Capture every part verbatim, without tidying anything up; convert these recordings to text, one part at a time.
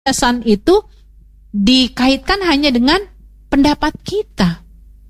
kecerdasan itu dikaitkan hanya dengan pendapat kita.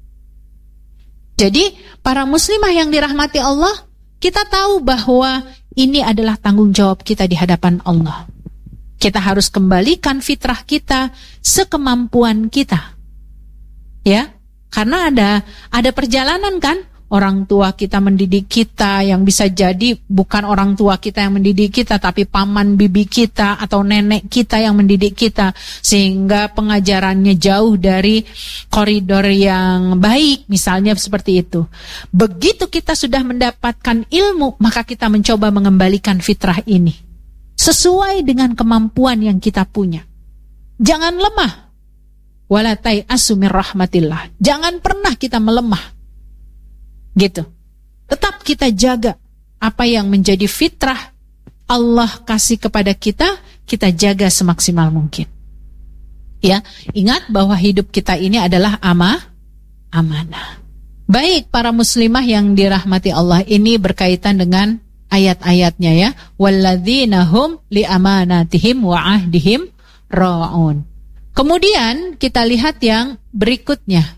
Jadi para muslimah yang dirahmati Allah, kita tahu bahwa ini adalah tanggung jawab kita di hadapan Allah. Kita harus kembalikan fitrah kita sekemampuan kita. Ya, karena ada ada perjalanan kan? Orang tua kita mendidik kita, yang bisa jadi bukan orang tua kita yang mendidik kita, tapi paman bibi kita atau nenek kita yang mendidik kita, sehingga pengajarannya jauh dari koridor yang baik, misalnya seperti itu. Begitu kita sudah mendapatkan ilmu, maka kita mencoba mengembalikan fitrah ini sesuai dengan kemampuan yang kita punya. Jangan lemah. Wala tai'asu mir rahmatillah. Jangan pernah kita melemah. Gitu. Tetap kita jaga apa yang menjadi fitrah Allah kasih kepada kita, kita jaga semaksimal mungkin. Ya, ingat bahwa hidup kita ini adalah amah, amanah. Baik para muslimah yang dirahmati Allah, ini berkaitan dengan ayat-ayatnya ya. Walladzina hum li amanatihim wa ahdihim ra'un. Kemudian kita lihat yang berikutnya.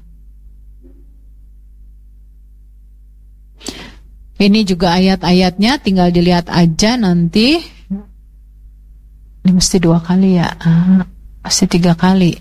Ini juga ayat-ayatnya, tinggal dilihat aja nanti. Ini mesti dua kali ya, ah, mesti tiga kali.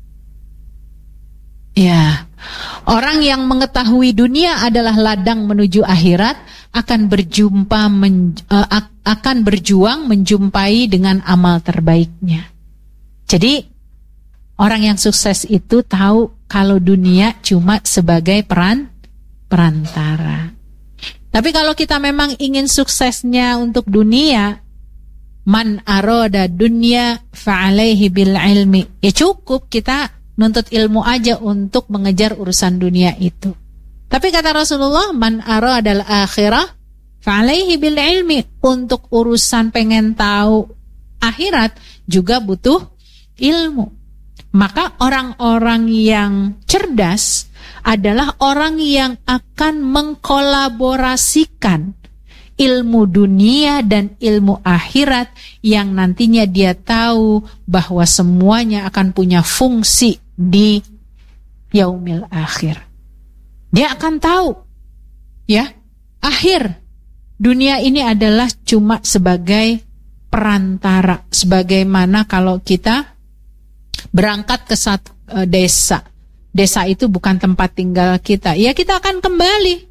Ya, orang yang mengetahui dunia adalah ladang menuju akhirat, akan berjumpa, men, uh, akan berjuang menjumpai dengan amal terbaiknya. Jadi orang yang sukses itu tahu kalau dunia cuma sebagai peran perantara. Tapi kalau kita memang ingin suksesnya untuk dunia, man aroda dunya fa'alaihi bil ilmi. Ya cukup kita nuntut ilmu aja untuk mengejar urusan dunia itu. Tapi kata Rasulullah, man aroda al akhirah fa'alaihi bil ilmi. Untuk urusan pengen tahu akhirat juga butuh ilmu. Maka orang-orang yang cerdas adalah orang yang akan mengkolaborasikan ilmu dunia dan ilmu akhirat yang nantinya dia tahu bahwa semuanya akan punya fungsi di yaumil akhir. Dia akan tahu ya, akhir dunia ini adalah cuma sebagai perantara, sebagaimana kalau kita berangkat ke satu uh, desa. Desa itu bukan tempat tinggal kita. Ya kita akan kembali.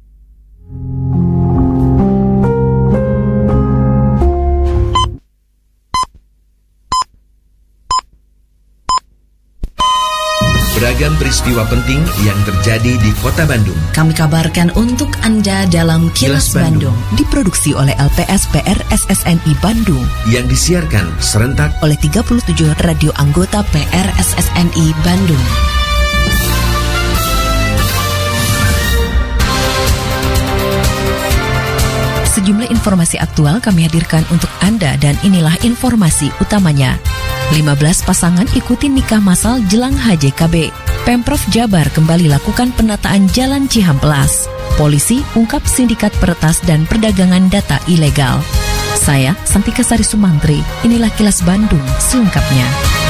Beragam peristiwa penting yang terjadi di Kota Bandung kami kabarkan untuk Anda dalam Kilas, Kilas Bandung. Bandung. Diproduksi oleh L P S P R S S N I Bandung. Yang disiarkan serentak oleh tiga puluh tujuh radio anggota P R S S N I Bandung. Sejumlah informasi aktual kami hadirkan untuk Anda dan inilah informasi utamanya. lima belas pasangan ikuti nikah massal jelang H J K B. Pemprov Jabar kembali lakukan penataan Jalan Cihamplas. Polisi ungkap sindikat peretas dan perdagangan data ilegal. Saya Santika Sari Sumantri, inilah Kilas Bandung selengkapnya.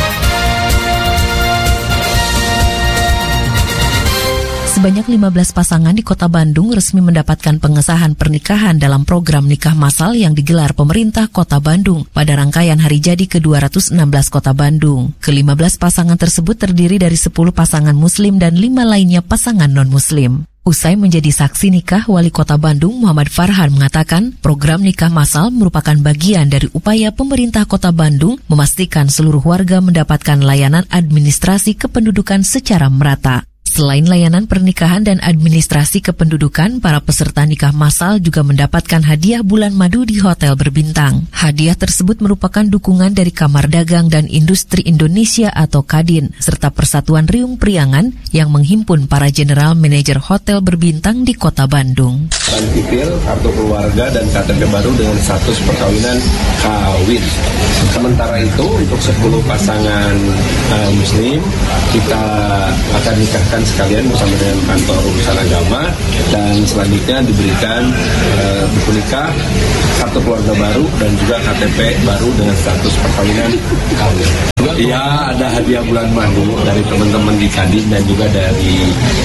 Sebanyak lima belas pasangan di Kota Bandung resmi mendapatkan pengesahan pernikahan dalam program nikah massal yang digelar pemerintah Kota Bandung pada rangkaian hari jadi ke dua ratus enam belas Kota Bandung. Kelima belas pasangan tersebut terdiri dari sepuluh pasangan muslim dan lima lainnya pasangan non-muslim. Usai menjadi saksi nikah, Wali Kota Bandung Muhammad Farhan mengatakan program nikah massal merupakan bagian dari upaya pemerintah Kota Bandung memastikan seluruh warga mendapatkan layanan administrasi kependudukan secara merata. Selain layanan pernikahan dan administrasi kependudukan, para peserta nikah massal juga mendapatkan hadiah bulan madu di hotel berbintang. Hadiah tersebut merupakan dukungan dari Kamar Dagang dan Industri Indonesia atau Kadin, serta Persatuan Riung Priangan yang menghimpun para general manajer hotel berbintang di Kota Bandung. Sipil, kartu keluarga, dan K T P baru dengan status perkawinan kawin. Sementara itu, untuk sepuluh pasangan uh, muslim, kita akan nikahkan dilaksanakan sekalian bersama dengan kantor urusan agama, dan selanjutnya diberikan uh, buku nikah, kartu keluarga baru, dan juga K T P baru dengan status perkawinan kawin. Iya, ada hadiah bulan madu dari teman-teman di Kadin dan juga dari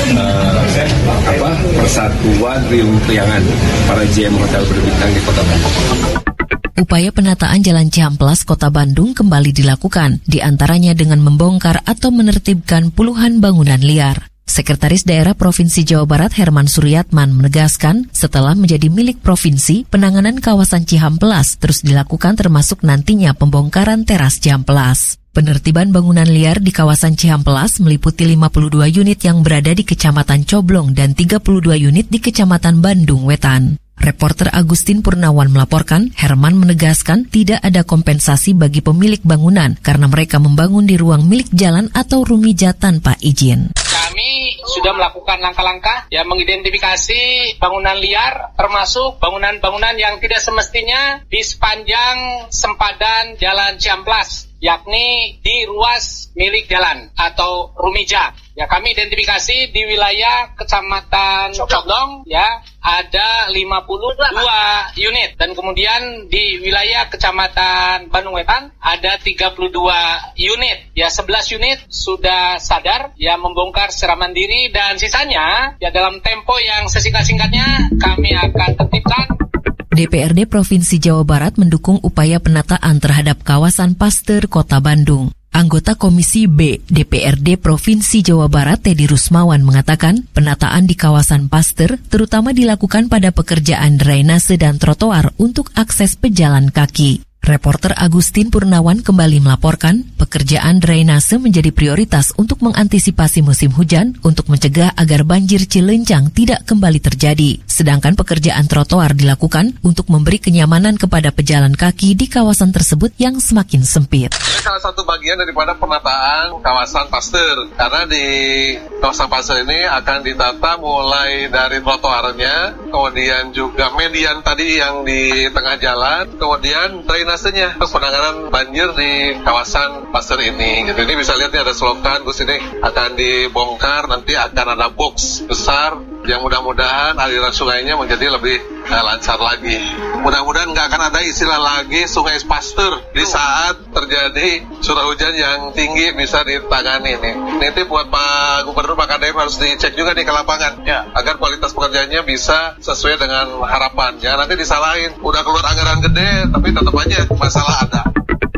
uh, apa Persatuan Riung Priangan para J M Hotel berbintang di Kota Bandung. Upaya penataan Jalan Cihamplas, Kota Bandung kembali dilakukan, di antaranya dengan membongkar atau menertibkan puluhan bangunan liar. Sekretaris Daerah Provinsi Jawa Barat Herman Suryatman menegaskan, setelah menjadi milik provinsi, penanganan kawasan Cihamplas terus dilakukan termasuk nantinya pembongkaran teras Cihamplas. Penertiban bangunan liar di kawasan Cihamplas meliputi lima puluh dua unit yang berada di Kecamatan Coblong dan tiga puluh dua unit di Kecamatan Bandung Wetan. Reporter Agustin Purnawan melaporkan, Herman menegaskan tidak ada kompensasi bagi pemilik bangunan karena mereka membangun di ruang milik jalan atau rumija tanpa izin. Kami sudah melakukan langkah-langkah yang mengidentifikasi bangunan liar, termasuk bangunan-bangunan yang tidak semestinya di sepanjang sempadan Jalan Cihamplas, yakni di ruas milik jalan atau rumija. Ya, kami identifikasi di wilayah Kecamatan Coblong ya ada lima puluh dua unit, dan kemudian di wilayah Kecamatan Bandung Wetan ada tiga puluh dua unit. Ya, sebelas unit sudah sadar ya membongkar secara mandiri, dan sisanya ya dalam tempo yang sesingkat-singkatnya kami akan tertibkan. D P R D Provinsi Jawa Barat mendukung upaya penataan terhadap kawasan Pasteur Kota Bandung. Anggota Komisi B D P R D Provinsi Jawa Barat Teddy Rusmawan mengatakan penataan di kawasan Pasteur terutama dilakukan pada pekerjaan drainase dan trotoar untuk akses pejalan kaki. Reporter Agustin Purnawan kembali melaporkan, pekerjaan drainase menjadi prioritas untuk mengantisipasi musim hujan untuk mencegah agar banjir Cilencang tidak kembali terjadi. Sedangkan pekerjaan trotoar dilakukan untuk memberi kenyamanan kepada pejalan kaki di kawasan tersebut yang semakin sempit. Ini salah satu bagian daripada penataan kawasan Pasteur, karena di kawasan Pasteur ini akan ditata mulai dari trotoarnya, kemudian juga median tadi yang di tengah jalan, kemudian drainasenya untuk penanganan banjir di kawasan Pasteur ini. Jadi ini bisa lihat nih ada selokan, Gus, ini akan dibongkar, nanti akan ada box besar yang mudah-mudahan aliran sungainya menjadi lebih eh, lancar lagi. Mudah-mudahan nggak akan ada istilah lagi sungai Pasteur di saat terjadi curah hujan yang tinggi bisa ditangani nih. Nanti buat Pak Gubernur, Pak Kadem harus dicek juga nih ke lapangan ya, agar kualitas pekerjaannya bisa sesuai dengan harapan. Jangan nanti disalahin, udah keluar anggaran gede tapi tetap aja masalah ada.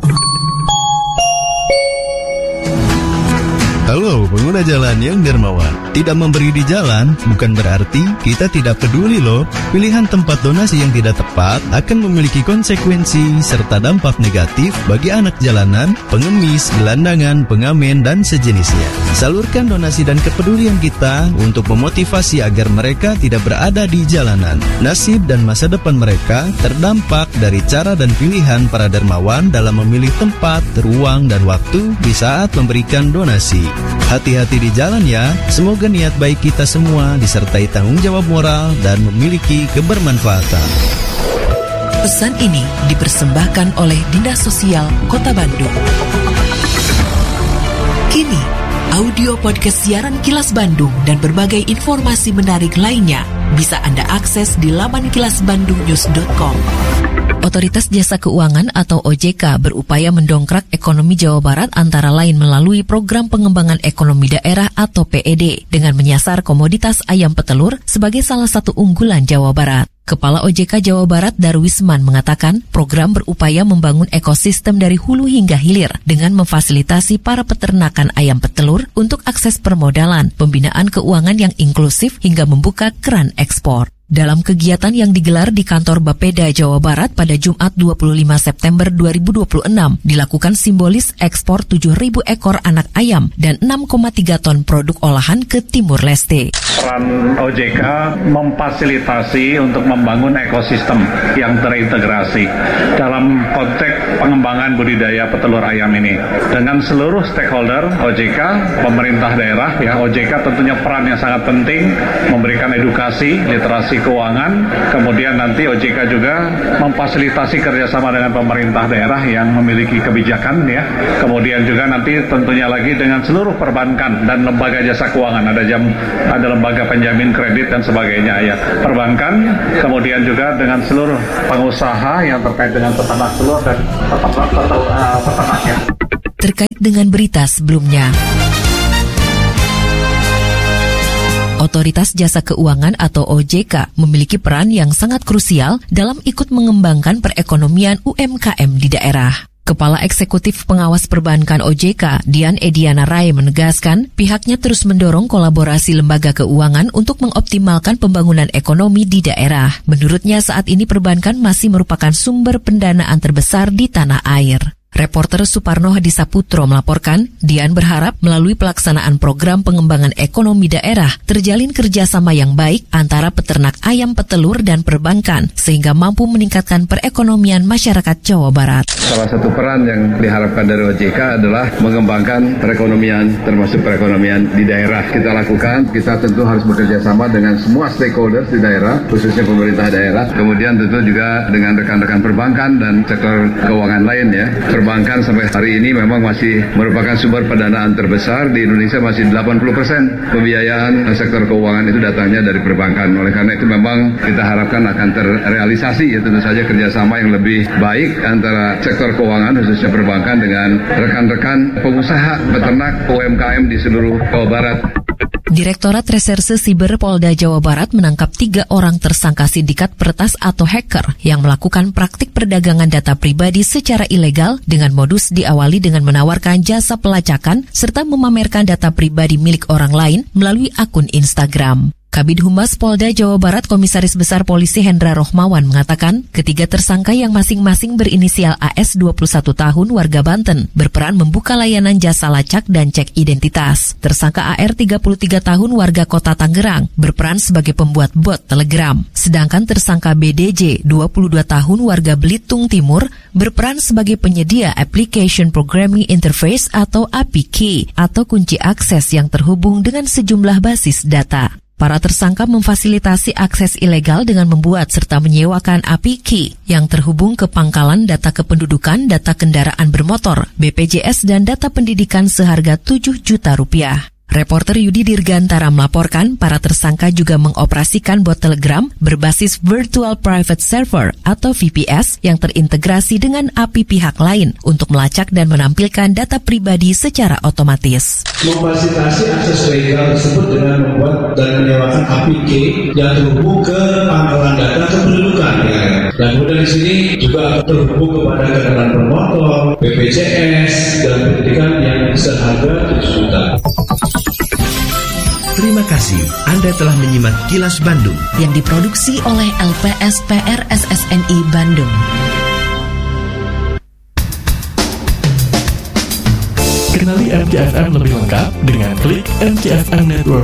Halo pengguna jalan yang dermawan, tidak memberi di jalan bukan berarti kita tidak peduli loh. Pilihan tempat donasi yang tidak tepat akan memiliki konsekuensi serta dampak negatif bagi anak jalanan, pengemis, gelandangan, pengamen, dan sejenisnya. Salurkan donasi dan kepedulian kita untuk memotivasi agar mereka tidak berada di jalanan. Nasib dan masa depan mereka terdampak dari cara dan pilihan para dermawan dalam memilih tempat, ruang, dan waktu di saat memberikan donasi. Hati-hati di jalan ya, semoga niat baik kita semua disertai tanggung jawab moral dan memiliki kebermanfaatan. Pesan ini dipersembahkan oleh Dinas Sosial Kota Bandung. Kini, audio podcast siaran Kilas Bandung dan berbagai informasi menarik lainnya bisa Anda akses di laman kilas bandung news dot com. Otoritas Jasa Keuangan atau O J K berupaya mendongkrak ekonomi Jawa Barat antara lain melalui program pengembangan ekonomi daerah atau P E D dengan menyasar komoditas ayam petelur sebagai salah satu unggulan Jawa Barat. Kepala O J K Jawa Barat Darwisman mengatakan program berupaya membangun ekosistem dari hulu hingga hilir dengan memfasilitasi para peternakan ayam petelur untuk akses permodalan, pembinaan keuangan yang inklusif hingga membuka keran ekspor. Dalam kegiatan yang digelar di kantor Bapeda Jawa Barat pada Jumat dua puluh lima September dua ribu dua puluh enam, dilakukan simbolis ekspor tujuh ribu ekor anak ayam dan enam koma tiga ton produk olahan ke Timur Leste. Peran O J K memfasilitasi untuk membangun ekosistem yang terintegrasi dalam konteks pengembangan budidaya petelur ayam ini. Dengan seluruh stakeholder O J K, pemerintah daerah, ya O J K tentunya peran yang sangat penting memberikan edukasi, literasi keuangan, kemudian nanti O J K juga memfasilitasi kerjasama dengan pemerintah daerah yang memiliki kebijakan ya, kemudian juga nanti tentunya lagi dengan seluruh perbankan dan lembaga jasa keuangan, ada jam ada lembaga penjamin kredit dan sebagainya ya, perbankan, kemudian juga dengan seluruh pengusaha yang terkait dengan peternak telur dan peternak ya. Terkait dengan berita sebelumnya, Otoritas Jasa Keuangan atau O J K memiliki peran yang sangat krusial dalam ikut mengembangkan perekonomian U M K M di daerah. Kepala Eksekutif Pengawas Perbankan O J K, Dian Ediana Rai menegaskan pihaknya terus mendorong kolaborasi lembaga keuangan untuk mengoptimalkan pembangunan ekonomi di daerah. Menurutnya saat ini perbankan masih merupakan sumber pendanaan terbesar di tanah air. Reporter Suparno Hadisaputro melaporkan, Dian berharap melalui pelaksanaan program pengembangan ekonomi daerah terjalin kerjasama yang baik antara peternak ayam petelur dan perbankan sehingga mampu meningkatkan perekonomian masyarakat Jawa Barat. Salah satu peran yang diharapkan dari O J K adalah mengembangkan perekonomian termasuk perekonomian di daerah. Kita lakukan, kita tentu harus bekerja sama dengan semua stakeholders di daerah, khususnya pemerintah daerah, kemudian tentu juga dengan rekan-rekan perbankan dan sektor keuangan lain ya. Perbankan sampai hari ini memang masih merupakan sumber pendanaan terbesar di Indonesia, masih delapan puluh persen pembiayaan sektor keuangan itu datangnya dari perbankan. Oleh karena itu memang kita harapkan akan terrealisasi ya tentu saja kerjasama yang lebih baik antara sektor keuangan khususnya perbankan dengan rekan-rekan pengusaha peternak U M K M di seluruh Jawa Barat. Direktorat Reserse Siber Polda Jawa Barat menangkap tiga orang tersangka sindikat peretas atau hacker yang melakukan praktik perdagangan data pribadi secara ilegal dengan modus diawali dengan menawarkan jasa pelacakan serta memamerkan data pribadi milik orang lain melalui akun Instagram. Kabid Humas Polda Jawa Barat Komisaris Besar Polisi Hendra Rohmawan mengatakan ketiga tersangka yang masing-masing berinisial A S dua puluh satu tahun warga Banten berperan membuka layanan jasa lacak dan cek identitas. Tersangka A R tiga puluh tiga tahun warga Kota Tangerang berperan sebagai pembuat bot Telegram. Sedangkan tersangka B D J dua puluh dua tahun warga Belitung Timur berperan sebagai penyedia Application Programming Interface atau A P I K atau kunci akses yang terhubung dengan sejumlah basis data. Para tersangka memfasilitasi akses ilegal dengan membuat serta menyewakan A P I K yang terhubung ke pangkalan data kependudukan, data kendaraan bermotor, B P J S, dan data pendidikan seharga tujuh juta rupiah. Reporter Yudi Dirgantara melaporkan para tersangka juga mengoperasikan bot Telegram berbasis Virtual Private Server atau V P S yang terintegrasi dengan A P I pihak lain untuk melacak dan menampilkan data pribadi secara otomatis. Memfasilitasi akses legal tersebut dengan membuat dan menyewakan A P I K yang terhubung ke pangkalan data kependudukan ya. Dan kemudian di sini juga terhubung kepada kendaraan bermotor, B P J S, dan pendidikan yang seharga tujuh juta. Terima kasih Anda telah menyimak Kilas Bandung yang diproduksi oleh L P S P R S S N I Bandung. Kenali M C F M lebih lengkap dengan klik M C F M Network.